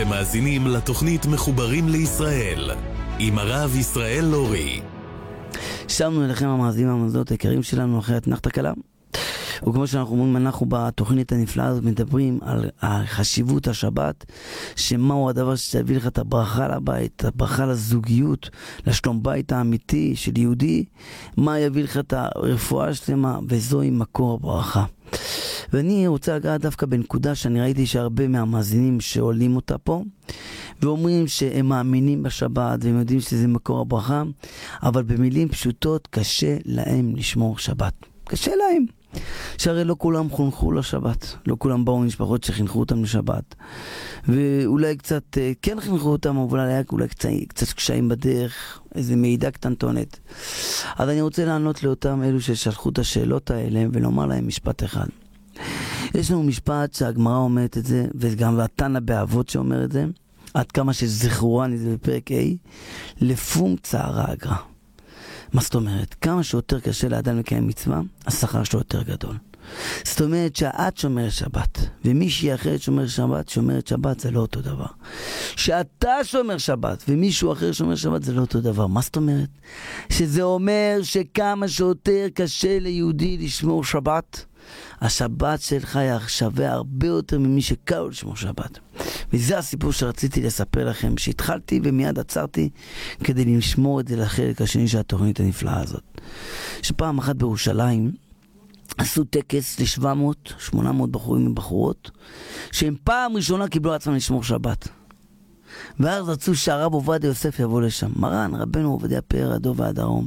אתם מאזינים לתוכנית מחוברים לישראל עם הרב ישראל לורי. שמנו אליכם המאזינים והמאזינות היקרים שלנו אחרי אתנחתא קלה. וכמו שאנחנו אומרים, אנחנו בתוכנית הנפלאה הזאת מדברים על חשיבות השבת, שמהו הדבר שתביא לך את הברכה לבית, את הברכה לזוגיות, לשלום בית האמיתי של יהודי, מה יביא לך את הרפואה השלמה, וזוהי מקור הברכה. ואני רוצה לגעת דווקא בנקודה שאני ראיתי שהרבה מהמאזינים שעולים אותה פה, ואומרים שהם מאמינים בשבת והם יודעים שזה מקור הברכה, אבל במילים פשוטות קשה להם לשמור שבת. קשה להם. שהרי לא כולם חונכו לשבת, לא כולם באו משפחות שחינכו אותם לשבת, ואולי קצת כן חינכו אותם, אבל אולי קצת קשיים בדרך, איזה מידע קטנטונת. אז אני רוצה לענות לאותם אלו ששלחו את השאלות האלה ולומר להם משפט אחד. יש לנו משפט שהגמרא אומרת את זה, וגם התנא באבות שאומר את זה, עד כמה שזכרורני זה בפרק A, לפום צערה אגרא. מה זאת אומרת? כמה שיותר קשה לאדם לקיים מצווה, השכר שלו יותר גדול. זאת אומרת שאת שומר שבת, ומישהי אחרת שומרת שבת זה לא אותו דבר. שאתה שומר שבת, ומישהו אחר שומר שבת זה לא אותו דבר. מה זאת אומרת? שזה אומר שכמה שיותר קשה ליהודי לשמור שבת, השבת שלך שווה הרבה יותר ממי שקל לו לשמור שבת. וזה הסיפור שרציתי לספר לכם, שהתחלתי ומיד עצרתי כדי לשמור את זה לחלק השני של התוכנית הנפלאה הזאת. שפעם אחת בירושלים עשו טקס ל-700-800 בחורים ובחורות, שהם פעם ראשונה קיבלו עצמם לשמור שבת. ואז רצו שהרב עובדיה יוסף יבוא לשם. מרן, רבנו עובדיה פאר, הדוב והדרום.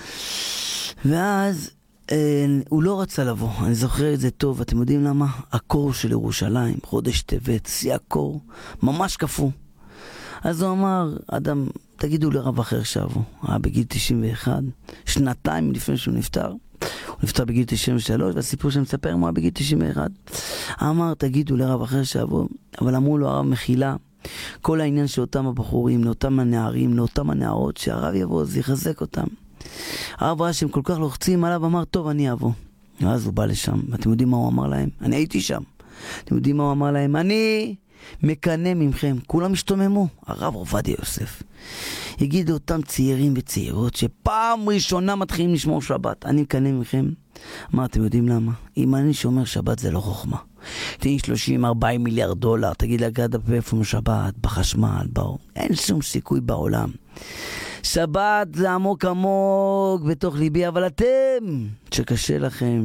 ואז הוא לא רצה לבוא, אני זוכר את זה טוב. אתם יודעים למה? הקור של ירושלים, חודש טבת, שיא הקור, ממש קפוא. אז הוא אמר, אדם, תגידו לרב אחר שבו. היה בגיל 91, שנתיים לפני שהוא נפטר. הוא נפטר בגיל 93, והסיפור שמספר הוא היה בגיל 91. אמר, תגידו לרב אחר שבו. אבל אמרו לו, הרב מחילה, כל העניין של אותם הבחורים, לאותם הנערים, לאותם הנערות, שהרב יבוא, זה יחזק אותם. הרב ראה שהם כל כך לוחצים עליו, אמר, טוב, אני אבוא. ואז הוא בא לשם, ואתם יודעים מה הוא אמר להם? אני הייתי שם. אתם יודעים מה הוא אמר להם? אני מקנא ממכם. כולם השתוממו. הרב עובדיה יוסף יגיד לאותם צעירים וצעירות שפעם ראשונה מתחילים לשמור שבת, אני מקנא ממכם. מה, אתם יודעים למה? אם אני שומר שבת זה לא חוכמה. תני 30-40 מיליארד דולר, תגיד לגד בפלאפון שבת, בחשמל, אין שום סיכוי בעולם. שבת זה עמוק עמוק בתוך ליבי, אבל אתם שקשה לכם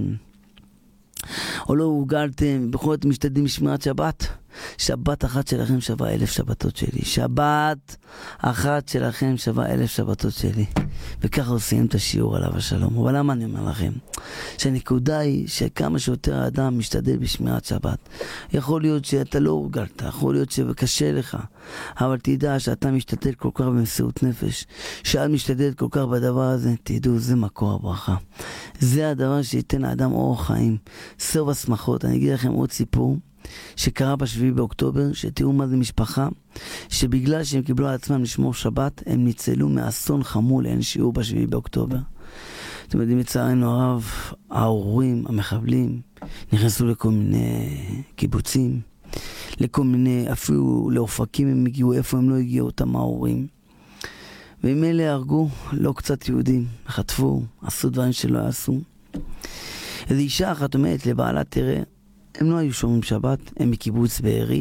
או לא הורגלתם, בכל זאת משתדלים לשמירת שבת. שבת אחת שלכם שווה 1,000 שבתות שלי. שבת אחת שלכם שווה 1,000 שבתות שלי. וככה עושים את השיעור עליו השלום. אבל למה אני אומר לכם? שהנקודה היא שכמה שיותר האדם משתדל בשמירת שבת. יכול להיות שאתה לא הורגלת, יכול להיות שקשה לך, אבל תדע שאתה משתדל כל כך במסירות נפש, שאת משתדלת כל כך בדבר הזה, תדעו, זה מקור הברכה. זה הדבר שייתן לאדם אורח חיים, סוף השמחות. אני אגיד לכם עוד סיפור שקרה ב7 באוקטובר, שתראו מה זה משפחה, שבגלל שהם קיבלו על עצמם לשמור שבת, הם ניצלו מאסון חמור לאין שיעור ב7 באוקטובר. אתם יודעים, לצערנו הרב, ההורים, המחבלים, נכנסו לכל מיני קיבוצים, לכל מיני, אפילו לאופקים הם הגיעו, איפה הם לא הגיעו אותם ההורים. והם אלה הרגו לא קצת יהודים, חטפו, עשו דברים שלא עשו. איזו אישה אחת אומרת לבעלה, תראה, הם לא היו שומרים שבת, הם מקיבוץ בארי.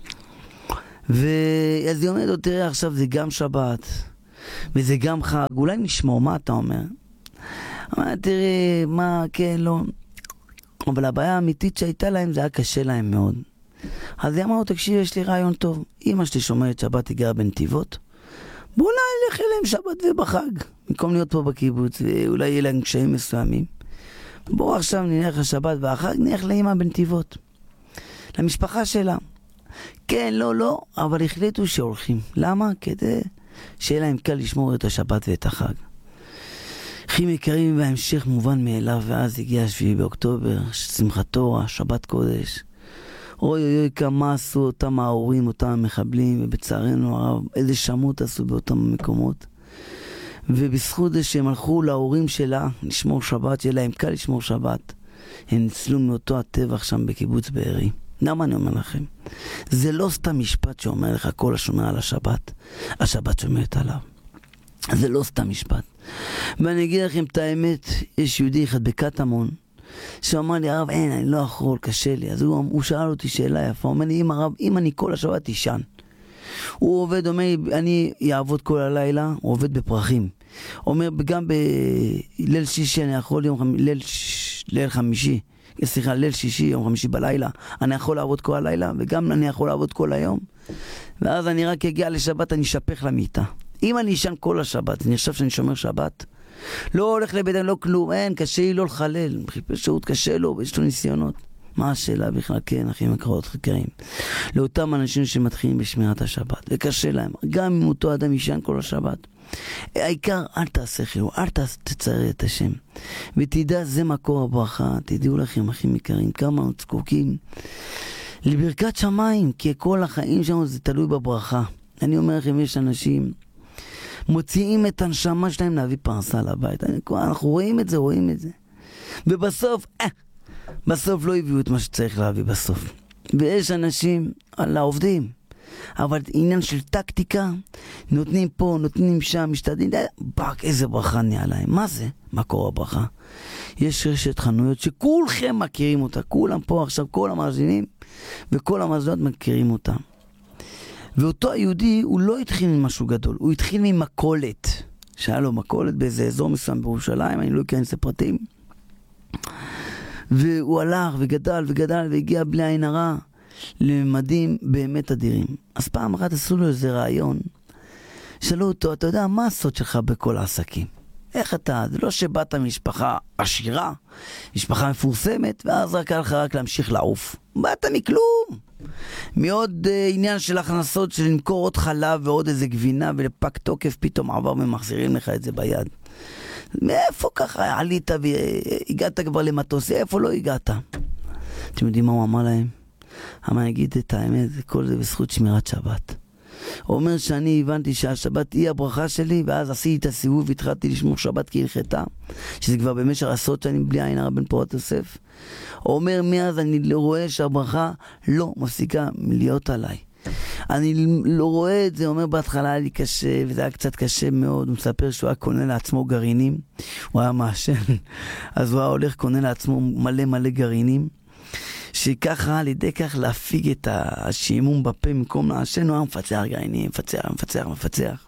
ואז היא אומרת לו, תראה, עכשיו זה גם שבת, וזה גם חג, אולי נשמור, מה אתה אומר? אמרת, תראה, מה, כן, לא. אבל הבעיה האמיתית שהייתה להם, זה היה קשה להם מאוד. אז היא אמרה לו, תקשיב, יש לי רעיון טוב. אמא שלי שומרת שבת, היא גרה בנתיבות. בואו נלך אליהם שבת ובחג, במקום להיות פה בקיבוץ, ואולי יהיה להם קשיים מסוימים. בואו עכשיו נלך לשבת והחג, נלך לאמא בנתיבות, למשפחה שלה. כן, לא, אבל החליטו שהולכים. למה? כדי שיהיה להם קל לשמור את השבת ואת החג. אחים יקרים, בהמשך מובן מאליו, ואז הגיע 7 באוקטובר, שמחת תורה, שבת קודש. אוי אוי אוי, כמה עשו אותם ההורים, אותם המחבלים, ובצערנו הרב, איזה שמות עשו באותם המקומות. ובזכות זה שהם הלכו להורים שלה לשמור שבת, שיהיה להם קל לשמור שבת, הם ניצלו מאותו הטבח שם בקיבוץ בארי. למה אני אומר לכם? זה לא סתם משפט שאומר לך כל השומר על השבת, השבת שומרת עליו. זה לא סתם משפט. ואני אגיד לכם את האמת, יש יהודי אחד בקטמון, שאמר לי, הרב, אין, אני לא יכול, קשה לי. אז הוא שאל אותי שאלה יפה, הוא אומר לי, אם אני כל השבת ישן, הוא עובד, אומר לי, אני אעבוד כל הלילה, הוא עובד בפרחים. אומר, גם בליל שישי אני יכול, ליל חמישי, סליחה, ליל שישי, יום חמישי בלילה, אני יכול לעבוד כל הלילה, וגם אני יכול לעבוד כל היום. ואז אני רק אגיע לשבת, אני אשפך למיטה. אם אני ישן כל השבת, אני חושב שאני שומר שבת, לא הולך לביתם, לא כלום, אין, קשה לי לא לחלל, פשוט קשה לו, יש לו ניסיונות. מה השאלה בכלל? כן, אחים יקרות חקרים. לאותם אנשים שמתחילים בשמירת השבת, וקשה להם, גם אם אותו אדם ישן כל השבת. העיקר, אל תעשה חילול, אל תצער את השם. ותדע, זה מקור הברכה. תדעו לכם, אחים יקרים, כמה זקוקים לברכת שמיים, כי כל החיים שלנו זה תלוי בברכה. אני אומר לכם, יש אנשים מוציאים את הנשמה שלהם להביא פרנסה לבית. אנחנו רואים את זה. ובסוף, בסוף לא הביאו את מה שצריך להביא בסוף. ויש אנשים על העובדים, אבל עניין של טקטיקה, נותנים פה, נותנים שם, משתדלים, איזה ברכה נהיה להם. מה זה? מה קורה ברכה? יש רשת חנויות שכולכם מכירים אותה, כולם פה עכשיו, כל המאזינים וכל המאזינות מכירים אותה. ואותו היהודי הוא לא התחיל ממשהו גדול, הוא התחיל ממקולת, שהיה לו מקולת באיזה אזור מסוים בירושלים, אני לא אכנס לפרטים, והוא הלך וגדל והגיע בלי עין הרע לממדים באמת אדירים. אז פעם אחת עשו לו איזה רעיון, שאלו אותו, אתה יודע, מה הסוד שלך בכל העסקים? איך אתה? זה לא שבאת משפחה עשירה, משפחה מפורסמת, ואז רק הלך רק להמשיך לעוף. באת מכלום. מעוד עניין של הכנסות של למכור עוד חלב ועוד איזה גבינה ולפק תוקף, פתאום עבר ומחזירים לך את זה ביד. מאיפה ככה עלית והגעת כבר למטוס? איפה לא הגעת? אתם יודעים מה הוא אמר להם? אמר, נגיד את האמת, כל זה בזכות שמירת שבת. הוא אומר שאני הבנתי שהשבת היא הברכה שלי, ואז עשיתי את הסיבוב והתחלתי לשמור שבת כהלכתה, שזה כבר במשך עשרות שנים בלי עין הרע בן פורת יוסף. הוא אומר, מאז אני רואה שהברכה לא מפסיקה מלהיות עליי. אני לא רואה את זה, הוא אומר, בהתחלה היה לי קשה, וזה היה קצת קשה מאוד. הוא מספר שהוא היה קונה לעצמו גרעינים, הוא היה מעשן, אז הוא היה הולך קונה לעצמו מלא גרעינים, שככה על ידי כך להפיג את השימום בפה במקום לעשן, הוא היה מפצח גרעינים, מפצח.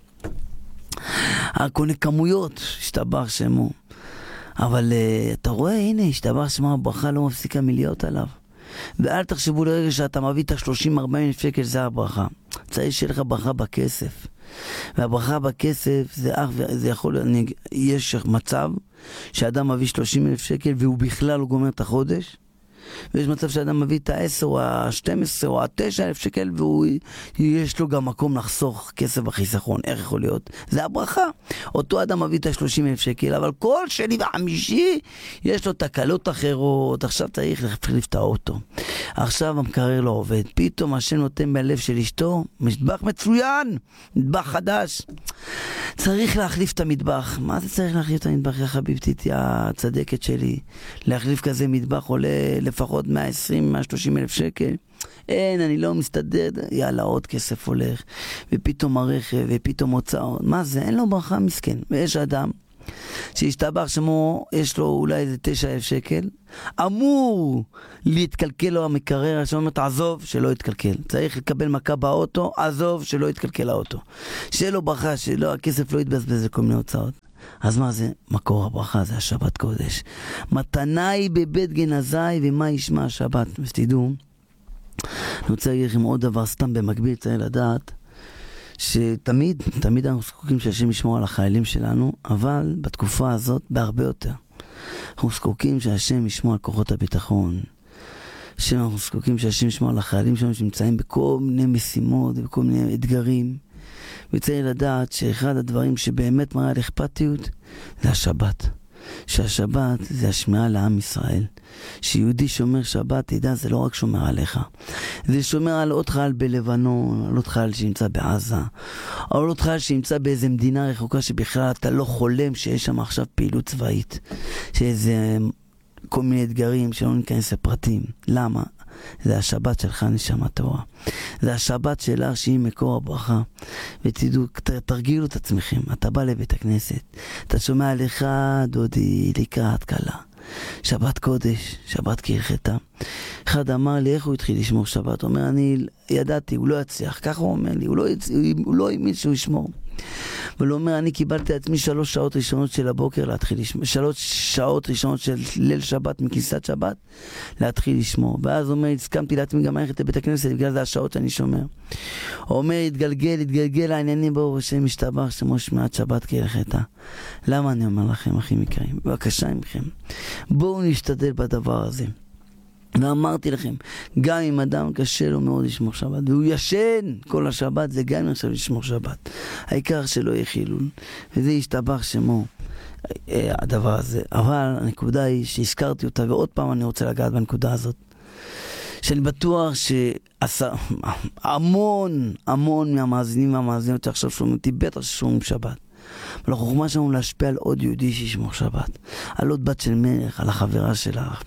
קונה כמויות, השתבח שמו. אבל אתה רואה, הנה, השתבח שמו, הברכה לא מפסיקה מלהיות עליו. ואל תחשבו לרגע שאתה מביא את ה-30-40 שקל, זה הברכה. צריך שיהיה לך ברכה בכסף. והברכה בכסף זה יכול, יש מצב שאדם מביא 30,000 שקל והוא בכלל לא גומר את החודש, ויש מצב שאדם מביא את ה-10 או ה-12 או ה-9,000 שקל ויש לו גם מקום לחסוך כסף בחיסכון. איך יכול להיות? זה הברכה. אותו אדם מביא את ה-30,000 שקל, אבל כל שני וחמישי יש לו תקלות אחרות. עכשיו צריך להחליף את האוטו, עכשיו המקרר לא עובד, פתאום השם נותן בלב של אשתו מטבח מצוין, מטבח חדש, צריך להחליף את המטבח. מה זה צריך להחליף את המטבח? יא חביבתי הצדקת שלי, להחליף כזה מטבח עולה לפחות 120-130 אלף שקל. אין, אני לא מסתדר. יאללה, עוד כסף הולך, ופתאום הרכב, ופתאום הוצאות. מה זה? אין לו ברכה, מסכן. ויש אדם שהשתבח שמו, יש לו אולי איזה 9,000 שקל, אמור להתקלקל לו המקרר, שאומר, תעזוב שלא יתקלקל. צריך לקבל מכה באוטו, עזוב שלא יתקלקל האוטו. שיהיה לו ברכה, שלא, הכסף לא יתבזבז לכל מיני הוצאות. אז מה זה? מקור הברכה, זה השבת קודש. מתנה היא בבית גנזי, ומה ישמע השבת? ותדעו, אני רוצה להגיד לכם עוד דבר, סתם במקביל צריך לדעת, שתמיד אנחנו זקוקים שהשם ישמור על החיילים שלנו, אבל בתקופה הזאת בהרבה יותר. אנחנו זקוקים שהשם ישמור על כוחות הביטחון. אנחנו זקוקים שהשם ישמור על החיילים שלנו שנמצאים בכל מיני משימות ובכל מיני אתגרים. וצריך לדעת שאחד הדברים שבאמת מראה על אכפתיות זה השבת. שהשבת זה השמירה לעם ישראל. שיהודי שומר שבת, תדע, זה לא רק שומר עליך, זה שומר על עוד חייל בלבנון, על עוד חייל שנמצא בעזה, על עוד חייל שנמצא באיזה מדינה רחוקה שבכלל אתה לא חולם שיש שם עכשיו פעילות צבאית, שאיזה כל מיני אתגרים שלא ניכנס לפרטים. למה? זה השבת שלך נשמה טהורה. זה השבת שלך שהיא מקור הברכה. ותדעו, תרגילו את עצמכם. אתה בא לבית הכנסת, אתה שומע לך דודי לקראת קלה. שבת קודש, שבת כהלכתה. אחד אמר לי, איך הוא התחיל לשמור שבת? הוא אומר, אני ידעתי, הוא לא יצליח. ככה הוא אומר לי, הוא לא האמין שהוא ישמור. אבל הוא אומר, אני קיבלתי עצמי 3 שעות ראשונות של הבוקר להתחיל לשמור, 3 שעות ראשונות של ליל שבת, מכניסת שבת, להתחיל לשמור. ואז הוא אומר, הסכמתי לעצמי גם ללכת לבית הכנסת, בגלל זה השעות שאני שומר. הוא אומר, התגלגל העניינים ברוך השם משתבח שמו שמיעת שבת כהלכתה. למה אני אומר לכם, אחים יקרים? בבקשה מכם, בואו נשתדל בדבר הזה. ואמרתי לכם, גם אם אדם קשה לו מאוד לשמור שבת, והוא ישן כל השבת, זה גם עכשיו לשמור שבת. העיקר שלא יהיה חילול, וזה ישתבח שמו הדבר הזה. אבל הנקודה היא שהזכרתי אותה, ועוד פעם אני רוצה לגעת בנקודה הזאת, שאני בטוח המון מהמאזינים והמאזינות שעכשיו שומעים אותי, בטח ששומעים שבת. אבל החוכמה שלנו להשפיע על עוד יהודי שישמור שבת, על עוד בת של מלך, על החברה שלך,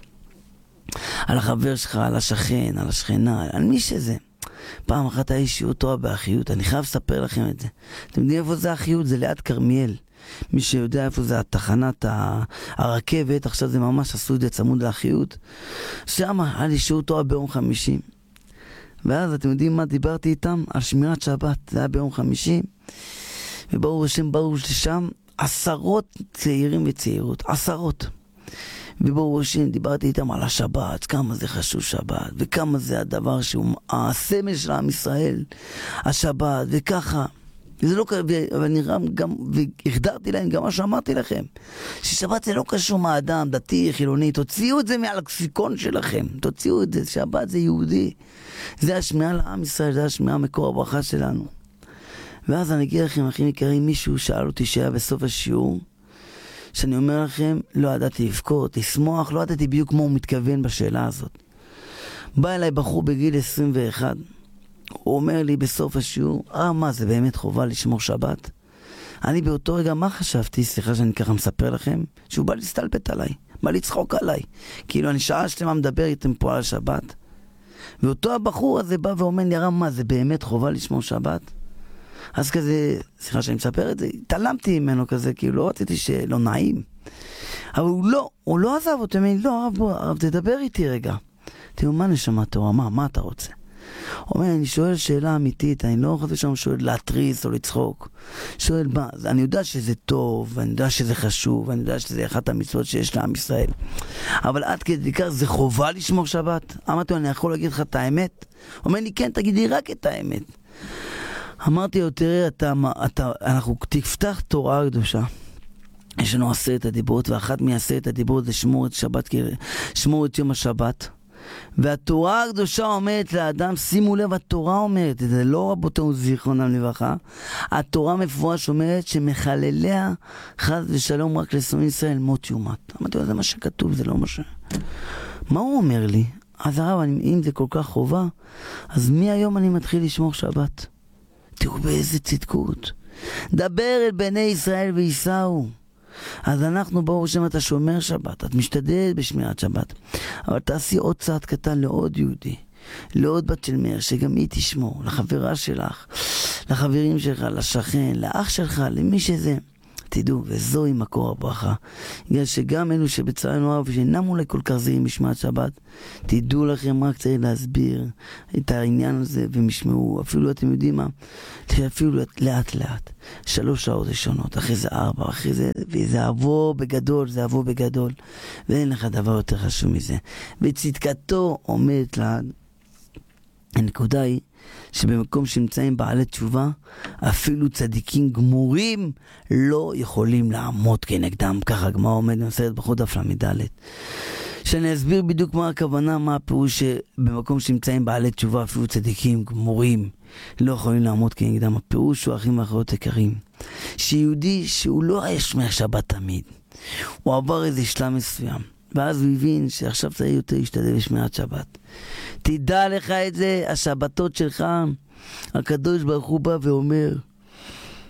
על החבר שלך, על השכן, על השכנה, על מי שזה. פעם אחת היה שיעור תורה באחיות, אני חייב לספר לכם את זה. אתם יודעים איפה זה האחיות? זה ליד כרמיאל. מי שיודע איפה זה התחנת הרכבת, עכשיו זה ממש עשו את זה צמוד לאחיות. שם היה לי שיעור תורה ביום חמישי. ואז אתם יודעים מה? דיברתי איתם על שמירת שבת. זה היה ביום חמישי. וברוך השם, ברוך ששם 10 צעירים וצעירות. 10. וברוך השם, דיברתי איתם על השבת, כמה זה חשוב שבת, וכמה זה הדבר שהוא הסמל של עם ישראל, השבת, וככה. וזה לא, ואני גם, והחדרתי להם גם מה שאמרתי לכם, ששבת זה לא קשור מהאדם, דתי, חילוני, תוציאו את זה מהלקסיקון שלכם, תוציאו את זה, שבת זה יהודי, זה השמיעה לעם ישראל, זה השמיעה מקור הברכה שלנו. ואז אני אגיד לכם, אחים יקרים, מישהו שאל אותי שהיה בסוף השיעור, שאני אומר לכם, לא ידעתי לבכות, לשמוח, לא ידעתי בדיוק מה הוא מתכוון בשאלה הזאת. בא אליי בחור בגיל 21, הוא אומר לי בסוף השיעור, מה זה באמת חובה לשמור שבת? אני באותו רגע, מה חשבתי? סליחה שאני ככה מספר לכם, שהוא בא להסתלבט עליי, בא לצחוק עליי. כאילו אני שעה שלמה מדבר איתם פה על שבת, ואותו הבחור הזה בא ואומר לי, מה זה באמת חובה לשמור שבת? אז כזה, סליחה שאני מספר את זה, התעלמתי ממנו כזה, כאילו לא רציתי שלא נעים. אבל הוא לא עזב אותי, אמר לי, לא, הרב, תדבר איתי רגע. תראו, מה נשמה תורה, מה אתה רוצה? הוא אומר, אני שואל שאלה אמיתית, אני לא חושב שאני שואל להתריס או לצחוק. שואל, אני יודע שזה טוב, ואני יודע שזה חשוב, ואני יודע שזה אחת המצוות שיש לעם ישראל. אבל עד כדי כך זה חובה לשמור שבת? אמרתי, אני יכול להגיד לך את האמת? הוא אומר לי, כן, תגיד לי רק את האמת. אמרתי לו, תראה, אנחנו תפתח תורה הקדושה. יש לנו 10 הדיברות, ואחת מ10 הדיברות זה שמור את יום השבת. והתורה הקדושה אומרת לאדם, שימו לב, התורה אומרת, זה לא רבותינו זיכרונם לברכה, התורה מפורש אומרת שמחלליה חס ושלום רק לשונאי ישראל מות יומת. אמרתי לו, זה מה שכתוב, זה לא מה ש... מה הוא אומר לי? אז הרב, אם זה כל כך חובה, אז מהיום אני מתחיל לשמור שבת. תראו באיזה צדקות. דבר אל בני ישראל ויסעו. אז אנחנו ברוך השם, אתה שומר שבת, את משתדלת בשמירת שבת, אבל תעשי עוד צעד קטן לעוד יהודי, לעוד בת של מאיר, שגם היא תשמור, לחברה שלך, לחברים שלך, לשכן, לאח שלך, למי שזה. תדעו, וזוהי מקור הברכה. בגלל שגם אלו שבצערנו הרב, שאינם אולי כל כך זהים משמעת שבת, תדעו לכם, רק צריך להסביר את העניין הזה, והם ישמעו, אפילו אתם יודעים מה, אפילו לאט לאט, 3 שעות ראשונות, אחרי זה 4, אחרי זה, וזה יבוא בגדול, זה יבוא בגדול, ואין לך דבר יותר חשוב מזה. בצדקתו עומדת לעד. הנקודה היא, שבמקום שנמצאים בעלי תשובה, אפילו צדיקים גמורים לא יכולים לעמוד כנגדם. ככה הגמרא עומד במסכת ברכות דף ל"ד. שאני אסביר בדיוק מה הכוונה, מה הפירוש שבמקום שנמצאים בעלי תשובה, אפילו צדיקים גמורים לא יכולים לעמוד כנגדם. הפירוש הוא, אחים ואחיות יקרים, שיהודי שהוא לא היה שומר שבת תמיד, הוא עבר איזה שלב מסוים, ואז הוא הבין שעכשיו צריך יותר להשתדל בשמירת שבת. תדע לך את זה, השבתות שלך, הקדוש ברוך הוא בא ואומר,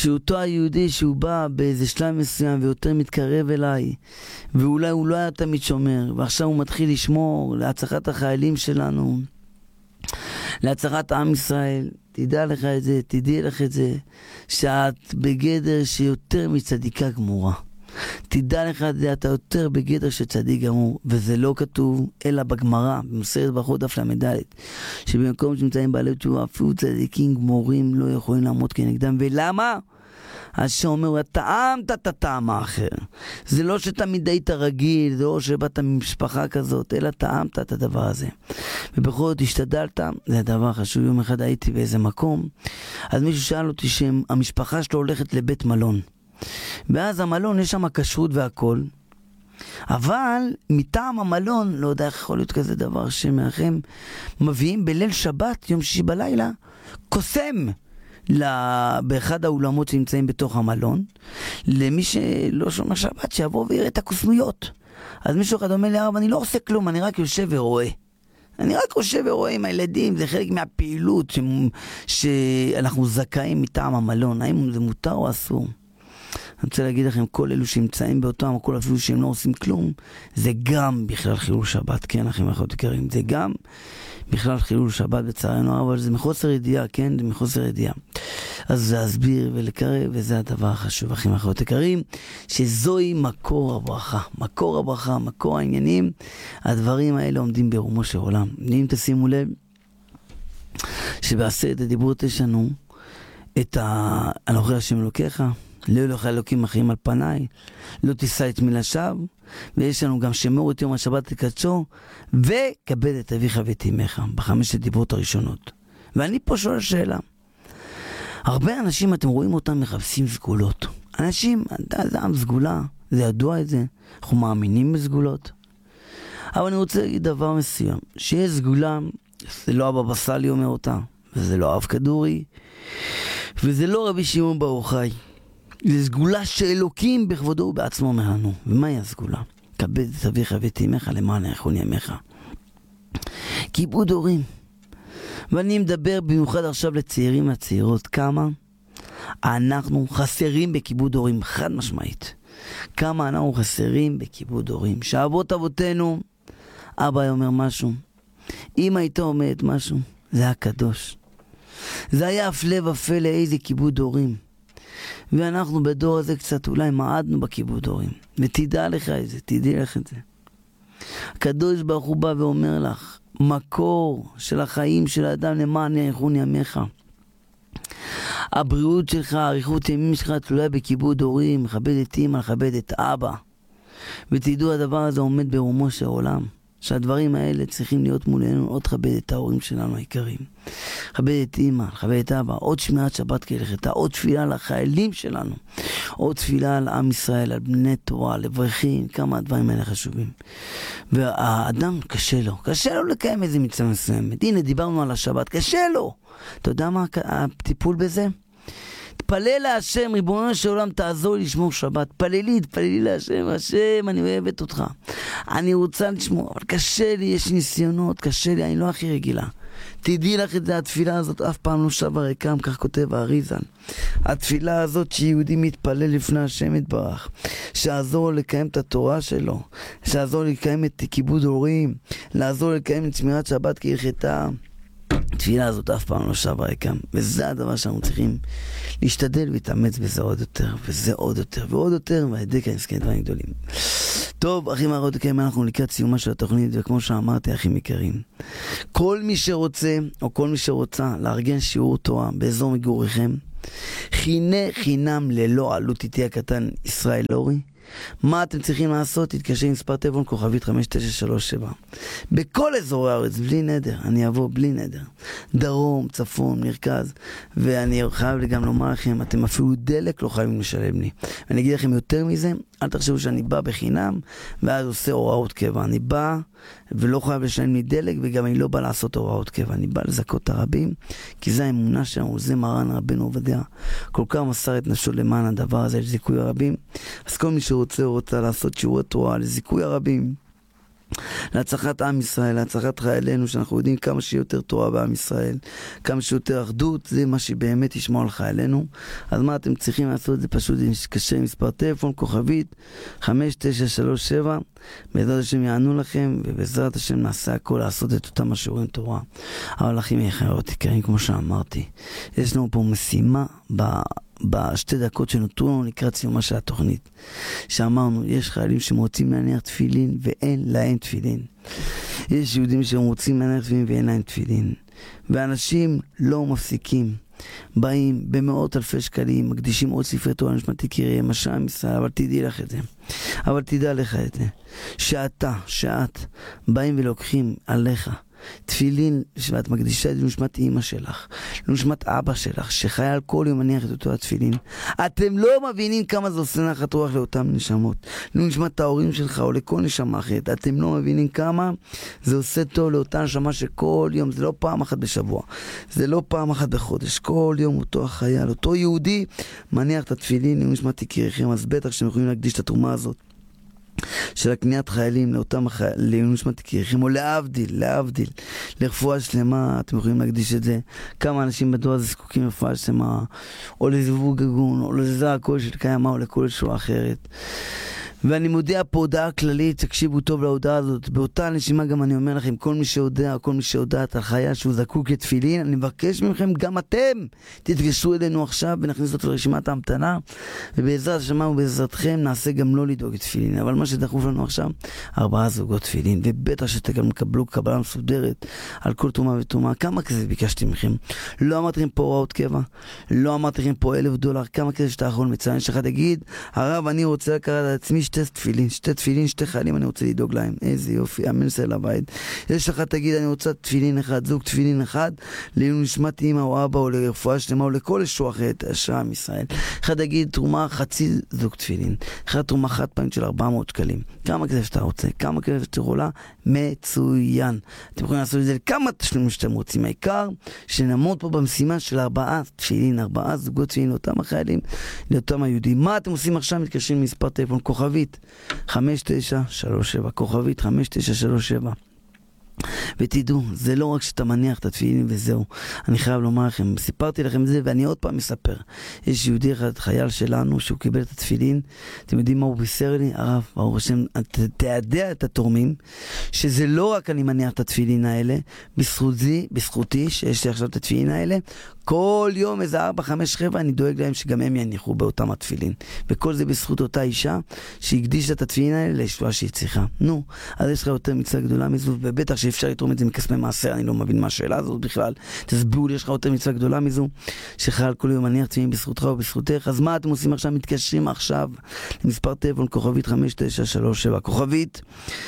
שאותו היהודי שהוא בא באיזה שלב מסוים ויותר מתקרב אליי, ואולי הוא לא היה תמיד שומר, ועכשיו הוא מתחיל לשמור להצלחת החיילים שלנו, להצלחת עם ישראל, תדע לך את זה, תדעי לך את זה, שאת בגדר שיותר מצדיקה גמורה. תדע לך את זה, אתה יותר בגדר שצדיק גמור, וזה לא כתוב אלא בגמרא, במסכת ברכות דף ל"ד, שבמקום שנמצאים בעלי תשובה, אפילו צדיקים גמורים לא יכולים לעמוד כנגדם. ולמה? אז שאומר, טעמת את הטעם האחר. זה לא שתמיד היית רגיל, זה לא שבאת ממשפחה כזאת, אלא טעמת את הדבר הזה. ובכל זאת השתדלת, זה הדבר חשוב. יום אחד הייתי באיזה מקום, אז מישהו שאל אותי שהמשפחה שלו הולכת לבית מלון. ואז המלון יש שם כשרות והכל, אבל מטעם המלון, לא יודע איך יכול להיות כזה דבר שמאחם, מביאים בליל שבת, יום שישי בלילה, קוסם באחד האולמות שנמצאים בתוך המלון, למי שלא שומר שבת, שיבוא ויראה את הקוסמיות. אז מישהו אחד אומר לי, הרב, אני לא עושה כלום, אני רק יושב ורואה. אני רק יושב ורואה עם הילדים, זה חלק מהפעילות שאנחנו זכאים מטעם המלון. האם זה מותר או אסור? אני רוצה להגיד לכם, כל אלו שנמצאים באותם, או כל אפילו שהם לא עושים כלום, זה גם בכלל חילול שבת, כן, אחים ואחיות יקרים, זה גם בכלל חילול שבת בצערנו, אבל זה מחוסר ידיעה, כן, זה מחוסר ידיעה. אז להסביר ולקרב, וזה הדבר החשוב, אחים ואחיות יקרים, שזוהי מקור הברכה, מקור הברכה, מקור העניינים, הדברים האלה עומדים ברומו של עולם. אם תשימו לב, שבעשרת הדיברות יש לנו את אנוכי השם אלוקיך, לא יוכל אלוקים אחרים על פניי, לא תישא את מילה שווא, ויש לנו גם שמור את יום השבת לקדשו, וכבד את אביך ואת אמך, בחמשת דיברות הראשונות. ואני פה שואל שאלה. הרבה אנשים, אתם רואים אותם מחפשים סגולות. אנשים, זה עם סגולה, זה ידוע את זה, אנחנו מאמינים בסגולות. אבל אני רוצה להגיד דבר מסוים, שיש סגולה, זה לא הבבא סאלי אומר אותה, וזה לא הרב כדורי, וזה לא רבי שמעון בר יוחאי. זה סגולה שאלוקים בכבודו ובעצמו אומר לנו. ומהי הסגולה? כבד את אביך ואת אמך למען יחון ימיך. כיבוד הורים. ואני מדבר במיוחד עכשיו לצעירים והצעירות, כמה אנחנו חסרים בכיבוד הורים, חד משמעית. כמה אנחנו חסרים בכיבוד הורים. שאבות אבותינו, אבא היה אומר משהו, אמא הייתה אומרת משהו, זה היה קדוש. זה היה הפלא ופלא, איזה כיבוד הורים. ואנחנו בדור הזה קצת אולי מעדנו בכיבוד הורים. ותדע לך את זה, תדעי לך את זה. הקדוש ברוך הוא בא ואומר לך, מקור של החיים של האדם למען יחון ימיך. הבריאות שלך, האריכות ימים שלך תלויה בכיבוד הורים, מכבד את אמא, מכבד את אבא. ותדעו הדבר הזה עומד ברומו של העולם. שהדברים האלה צריכים להיות מולנו, עוד לכבד את ההורים שלנו היקרים. לכבד את אמא, לכבד את אבא, עוד שמירת שבת כהלכתה, עוד תפילה לחיילים שלנו, עוד תפילה על עם ישראל, על בני תורה, לברכין, כמה הדברים האלה חשובים. והאדם קשה לו לקיים איזה מצווה מסוימת. הנה דיברנו על השבת, קשה לו. אתה יודע מה הטיפול בזה? תפלל להשם, ריבונו של עולם, תעזור לי לשמור שבת. תפללי להשם, השם, אני אוהבת אותך. אני רוצה לשמור, אבל קשה לי, יש ניסיונות, קשה לי, אני לא הכי רגילה. תדעי לך את זה, התפילה הזאת אף פעם לא שווה ריקם, כך כותב האריז"ל. התפילה הזאת שיהודי מתפלל לפני השם יתברך, שעזור לקיים את התורה שלו, שעזור לקיים את כיבוד הורים, לעזור לקיים את שמירת שבת כהלכתה. התפילה הזאת אף פעם לא שווה ריקם, וזה הדבר שאנחנו צריכים להשתדל ולהתאמץ בזה עוד יותר, וזה עוד יותר ועוד יותר, והידי כאן נזכה דברים גדולים. טוב, אחים ואחיות יקרים, אנחנו לקראת סיומה של התוכנית, וכמו שאמרתי, אחים יקרים, כל מי שרוצה, או כל מי שרוצה לארגן שיעור תורה באזור מגוריכם, חינם ללא עלות, איתי הקטן ישראל אורי. מה אתם צריכים לעשות? תתקשר עם מספר טלפון כוכבית 5937 בכל אזורי הארץ, בלי נדר. אני אבוא בלי נדר, דרום, צפון, מרכז. ואני חייב גם לומר לכם, אתם אפילו דלק לא חייבים לשלם לי. ואני אגיד לכם יותר מזה, אל תחשבו שאני בא בחינם ואז עושה הוראות קבע. אני בא ולא חייב לשלם לי דלק, וגם אני לא בא לעשות הוראות קבע. אני בא לזכות את הרבים, כי זה האמונה שלנו, זה מרן רבנו עובדיה כל כך מסר את נפשו למען הדבר הזה, לזיכוי הרבים. אז כל מי שרוצה לעשות שיעורי תורה לזיכוי הרבים, להצלחת עם ישראל, להצלחת חיילינו, שאנחנו יודעים כמה שיותר תורה בעם ישראל, כמה שיותר אחדות, זה מה שבאמת ישמור על חיילינו. אז מה אתם צריכים לעשות? את זה פשוט להתקשר עם מספר טלפון, כוכבית 5937, בעזרת השם יענו לכם, ובעזרת השם נעשה הכל לעשות את אותם השיעורים תורה. אבל אחים יקרים יקרים, כמו שאמרתי, יש לנו פה משימה בשתי דקות שנותרו לנו לקראת סיומה של התוכנית, שאמרנו, יש חיילים שמוצאים להניח תפילין ואין להם תפילין. יש יהודים שמוצאים להניח תפילין ואין להם תפילין. ואנשים לא מפסיקים, באים במאות אלפי שקלים, מקדישים עוד ספרי תורה נשמת יקירי משם ישראל, אבל תדעי לך את זה. אבל תדע לך את זה. שאת באים ולוקחים עליך תפילין, ואת מקדישה את נשמת אמא שלך, נשמת אבא שלך, שחייל כל יום מניח את אותו התפילין. אתם לא מבינים כמה זה עושה נחת רוח לאותם נשמות, לנשמת ההורים שלך או לכל נשמה אחרת. אתם לא מבינים כמה זה עושה טוב לאותה נשמה שכל יום, זה לא פעם אחת בשבוע, זה לא פעם אחת בחודש, כל יום אותו החייל, אותו יהודי מניח את התפילין לנשמת יקיריכם. אז בטח שאתם יכולים להקדיש את התרומה הזאת של הקניית חיילים לאותם לנשמת יקיריכם, או להבדיל לרפואה שלמה. אתם יכולים להקדיש את זה. כמה אנשים בדור הזה זקוקים לרפואה שלמה, או לזיווג גגון, או לזרע כל של קיימה, או לכל שורה אחרת. ואני מודיע פה הודעה כללית, תקשיבו טוב להודעה הזאת. באותה נשימה גם אני אומר לכם, כל מי שיודעת על חייל שהוא זקוק לתפילין, אני מבקש מכם, גם אתם תתקשרו אלינו עכשיו ונכניס אותו לרשימת ההמתנה, ובעזרת השם ובעזרתכם נעשה גם לא לדאוג לתפילין. אבל מה שדחוף לנו עכשיו, 4 זוגות תפילין, ובטח שגם קבלו קבלה מסודרת על כל תרומה ותרומה. כמה כזה ביקשתי מכם? לא אמרתי לכם פה הוראות קבע, לא אמרתי לכם פה $1,000, כמה כזה שאתה יכול מציין, שאחד יגיד, הרב, אני רוצה לקראת לעצמי שתי תפילין, שתי חיילים, אני רוצה לדאוג להם. איזה יופי, אמן סל הבית. יש לך תגיד, אני רוצה תפילין אחד, זוג תפילין אחד, לעילוי נשמת אמא או אבא, או לרפואה שלמה, או לכל ישועה אחרת, אשרי עם ישראל. אחד יגיד, תרומה חצי זוג תפילין, אחד תרומה חד פעמית של 400 שקלים. כמה כסף שאתה רוצה, כמה כסף שאתה עולה, מצוין. אתם יכולים לעשות את זה לכמה תשלומים שאתם רוצים. העיקר שנעמוד פה במשימה של 4 תפילין, 4 זוגות תפילין לאותם החיילים, לאותם היהודים. מה אתם עושים עכשיו? מתקשרים מספר טלפון, כוכבית 5937, כוכבית 5937. ותדעו, זה לא רק שאתה מניח את התפילין וזהו. אני חייב לומר לכם, סיפרתי לכם את זה ואני עוד פעם מספר. יש יהודי אחד, חייל שלנו, שהוא קיבל את התפילין. אתם יודעים מה הוא בישר לי? הרב, ברוך השם, תעדע את התורמים, שזה לא רק אני מניח את התפילין האלה, בזכותי שיש לי עכשיו את התפילין האלה, כל יום איזה 4, 5 חבר'ה, אני דואג להם שגם הם יניחו באותם התפילין. וכל זה בזכות אותה אישה שהקדישה את התפילין האלה לישועה שהיא צריכה. נו, אז יש לך יותר מצווה גדולה מזו, ובטח שאפשר לתרום את זה מכספי מעשר. אני לא מבין מה השאלה הזאת בכלל. תסבירו לי, יש לך יותר מצווה גדולה מזו, שחייל כל יום מניח תפילין בזכותך ובזכותך. אז מה אתם עושים עכשיו? מתקשרים עכשיו למספר טלפון, כוכבית 5937, כוכבית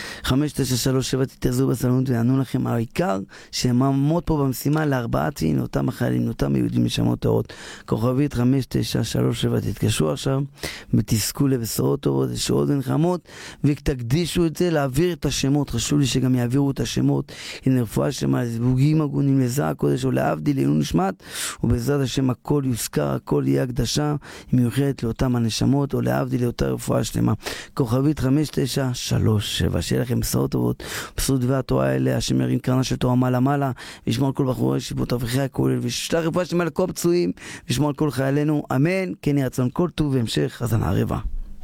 5937, תתעזרו בסלונות ויענו לכם. העיקר שהם עמוד פה במשימה ל4 תפילין לאותם החיילים, לאותם יהודים נשמות טהורות. כוכבית 5937, תתקשרו עכשיו ותזכו לבשורות טובות, ישועות ונחמות, ותקדישו את זה להעביר את השמות. חשוב לי שגם יעבירו את השמות, הנה רפואה שלמה לזיווגים הגונים, לזרע הקודש או להבדיל לעילוי נשמת, ובעזרת השם הכל יוזכר, הכל יהיה הקדשה מיוחדת לאותם הנשמות, או להבדיל לאותה רפואה שלמה. כוכבית 5937, שיהיה לכם בשורות טובות, בשורות דבר התורה האלה, השם ירים קרנה של תורה מעלה מעלה, וישמור על כל בחורי ישיבות אברכי הכולל, וישלח רפואה שלמה לכל הפצועים, וישמור על כל חיילינו, אמן. כן יהי רצון, כל טוב והמשך האזנה רבה.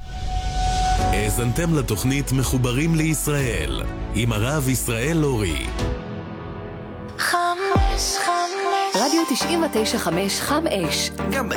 האזנתם לתוכנית מחוברים לישראל עם הרב ישראל לורי. רדיו 99.5 חם אש.